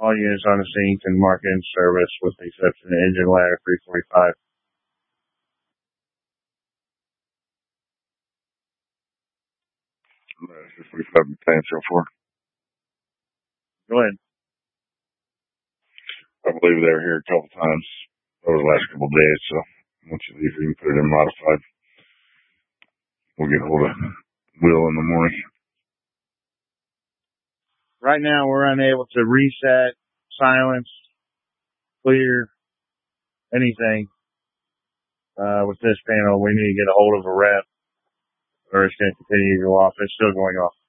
All units on the scene can mark in service with the exception of engine ladder 345. Ladder 345 potential for. Go ahead. I believe they were here a couple times over the last couple of days, so once you leave, you can put it in modified. We'll get hold of Will in the morning. Right now, we're unable to reset, silence, clear, anything with this panel. We need to get a hold of a rep, or it's going to continue to go off. It's still going off.